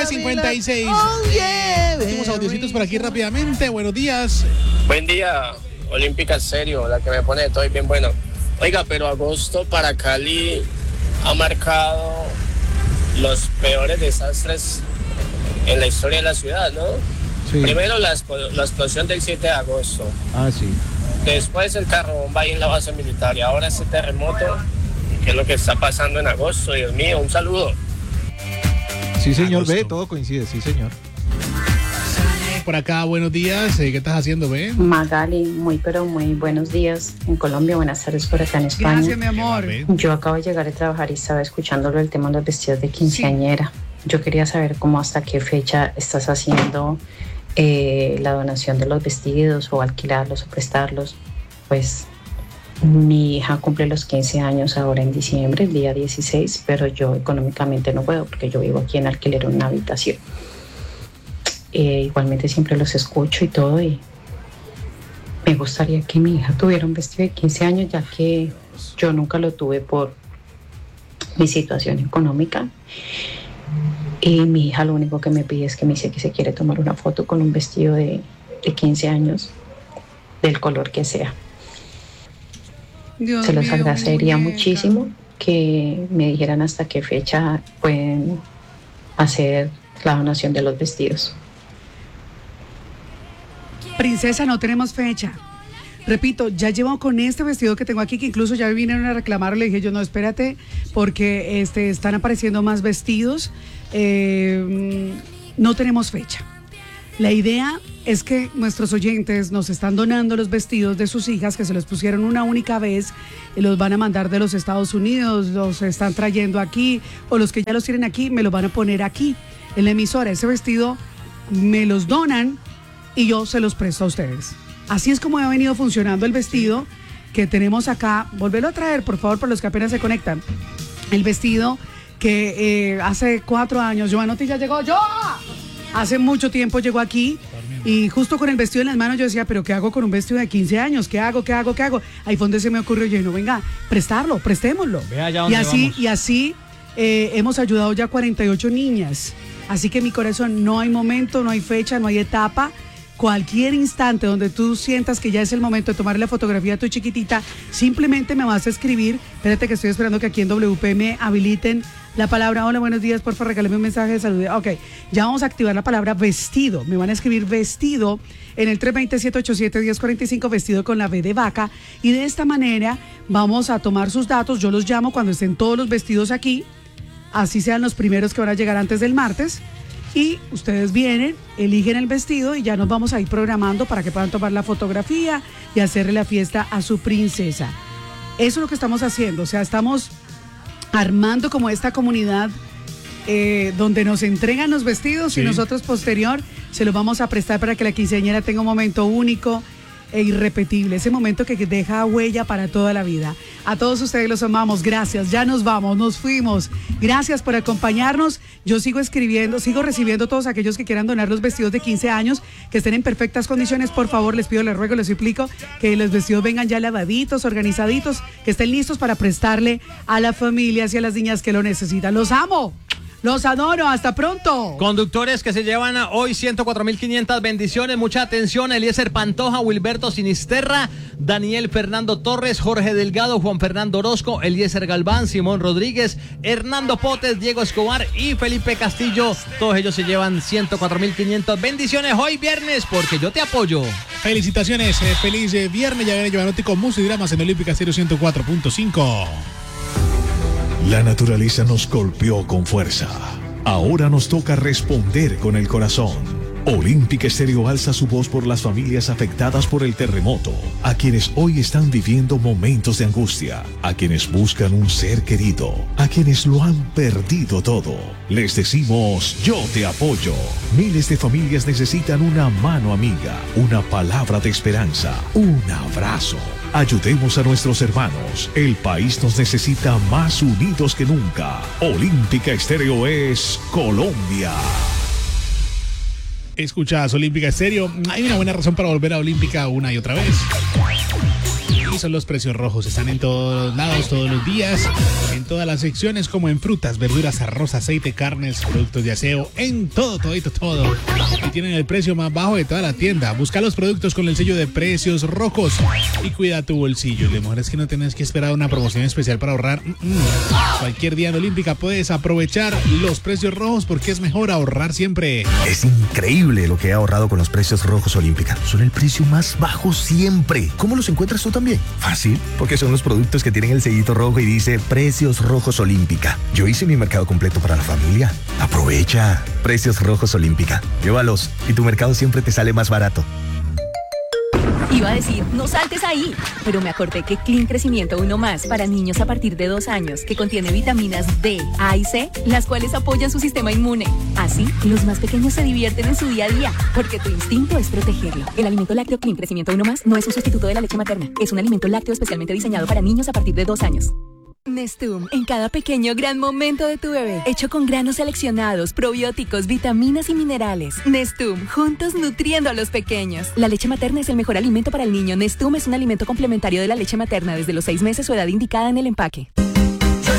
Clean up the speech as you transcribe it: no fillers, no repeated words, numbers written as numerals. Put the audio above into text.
9:56. Últimos audiocitos por aquí rápidamente. Buenos días. Buen día, Olímpica Serio, la que me pone todo bien bueno. Oiga, pero agosto para Cali ha marcado los peores desastres en la historia de la ciudad, ¿no? Sí. Primero la explosión del 7 de agosto. Ah, sí. Después el carro bomba ahí en la base militar. Y ahora este terremoto, que es lo que está pasando en agosto. Dios mío, un saludo. Sí, señor, Agosto. ve, todo coincide, sí, señor. Por acá, buenos días. ¿Qué estás haciendo, ve? Magali, muy pero muy buenos días en Colombia, buenas tardes por acá en España. Gracias, mi amor. Ve. Yo acabo de llegar a trabajar y estaba escuchándolo el tema de los vestidos de quinceañera. Yo quería saber cómo hasta qué fecha estás haciendo la donación de los vestidos o alquilarlos o prestarlos. Pues mi hija cumple los 15 años ahora en diciembre, el día 16, pero yo económicamente no puedo porque yo vivo aquí en alquiler en una habitación. Igualmente siempre los escucho y todo, y me gustaría que mi hija tuviera un vestido de 15 años, ya que yo nunca lo tuve por mi situación económica. Y mi hija lo único que me pide es que me dice que se quiere tomar una foto con un vestido de 15 años, del color que sea. Dios Se los mío, agradecería muñeca. muchísimo que me dijeran hasta qué fecha pueden hacer la donación de los vestidos. Princesa, no tenemos fecha. Repito, ya llevo con este vestido que tengo aquí, que incluso ya me vinieron a reclamar, le dije yo, no, espérate, porque están apareciendo más vestidos. No tenemos fecha. La idea es que nuestros oyentes nos están donando los vestidos de sus hijas, que se los pusieron una única vez, y los van a mandar de los Estados Unidos, los están trayendo aquí, o los que ya los tienen aquí, me los van a poner aquí, en la emisora. Ese vestido me los donan y yo se los presto a ustedes. Así es como ha venido funcionando el vestido que tenemos acá. Volverlo a traer, por favor, para los que apenas se conectan. El vestido que hace 4 años, Giovanotti ya llegó. ¡Yo! Hace mucho tiempo llegó aquí y justo con el vestido en las manos yo decía, pero ¿qué hago con un vestido de 15 años? ¿Qué hago? Ahí fue donde se me ocurrió, yo no, venga, prestémoslo. Ve allá donde vamos. Y así hemos ayudado ya 48 niñas. Así que mi corazón, no hay momento, no hay fecha, no hay etapa. Cualquier instante donde tú sientas que ya es el momento de tomarle la fotografía a tu chiquitita, simplemente me vas a escribir. Espérate que estoy esperando que aquí en WP me habiliten la palabra. Hola, buenos días, porfa, regálame un mensaje de salud. Ok, ya vamos a activar la palabra vestido. Me van a escribir vestido en el 320-787-1045, vestido con la V de vaca. Y de esta manera vamos a tomar sus datos. Yo los llamo cuando estén todos los vestidos aquí, así sean los primeros que van a llegar antes del martes. Y ustedes vienen, eligen el vestido y ya nos vamos a ir programando para que puedan tomar la fotografía y hacerle la fiesta a su princesa. Eso es lo que estamos haciendo, o sea, estamos armando como esta comunidad donde nos entregan los vestidos, sí, y nosotros posterior se los vamos a prestar para que la quinceañera tenga un momento único e irrepetible, ese momento que deja huella para toda la vida. A todos ustedes los amamos, gracias, ya nos vamos, nos fuimos, gracias por acompañarnos. Yo sigo recibiendo todos aquellos que quieran donar los vestidos de 15 años, que estén en perfectas condiciones. Por favor, les pido, les ruego, les suplico que los vestidos vengan ya lavaditos, organizaditos, que estén listos para prestarle a las familias y a las niñas que lo necesitan. Los amo. Los adoro, hasta pronto. Conductores que se llevan hoy 104.500 bendiciones, mucha atención: Eliezer Pantoja, Wilberto Sinisterra, Daniel Fernando Torres, Jorge Delgado, Juan Fernando Orozco, Eliezer Galván, Simón Rodríguez, Hernando Potes, Diego Escobar y Felipe Castillo. Todos ellos se llevan 104.500 bendiciones hoy viernes, porque yo te apoyo. Felicitaciones, feliz viernes. Ya viene Giovanotti con música y dramas en Olímpica Stereo 104.5. La naturaleza nos golpeó con fuerza. Ahora nos toca responder con el corazón. Olímpica Estéreo alza su voz por las familias afectadas por el terremoto, a quienes hoy están viviendo momentos de angustia, a quienes buscan un ser querido, a quienes lo han perdido todo. Les decimos, yo te apoyo. Miles de familias necesitan una mano amiga, una palabra de esperanza, un abrazo. Ayudemos a nuestros hermanos. El país nos necesita más unidos que nunca. Olímpica Estéreo es Colombia. Escuchas Olímpica Estéreo. Hay una buena razón para volver a Olímpica una y otra vez. Y son los precios rojos. Están en todos lados, todos los días, en todas las secciones, como en frutas, verduras, arroz, aceite, carnes, productos de aseo, en todo, todito, todo. Y tienen el precio más bajo de toda la tienda. Busca los productos con el sello de precios rojos y cuida tu bolsillo. Lo mejor es que no tienes que esperar una promoción especial para ahorrar. Cualquier día en Olímpica puedes aprovechar los precios rojos porque es mejor ahorrar siempre. Es increíble lo que he ahorrado con los precios rojos Olímpica. Son el precio más bajo siempre. ¿Cómo los encuentras tú también? Fácil, porque son los productos que tienen el sellito rojo y dice Precios Rojos Olímpica. Yo hice mi mercado completo para la familia. Aprovecha. Precios Rojos Olímpica. Llévalos y tu mercado siempre te sale más barato. Iba a decir, no saltes ahí, pero me acordé que Clean Crecimiento 1+, para niños a partir de 2 años, que contiene vitaminas D, A y C, las cuales apoyan su sistema inmune. Así, los más pequeños se divierten en su día a día, porque tu instinto es protegerlo. El alimento lácteo Clean Crecimiento 1+, no es un sustituto de la leche materna, es un alimento lácteo especialmente diseñado para niños a partir de 2 años. Nestum, en cada pequeño gran momento de tu bebé, hecho con granos seleccionados, probióticos, vitaminas y minerales. Nestum, juntos nutriendo a los pequeños. La leche materna es el mejor alimento para el niño. Nestum es un alimento complementario de la leche materna desde los 6 meses o edad indicada en el empaque.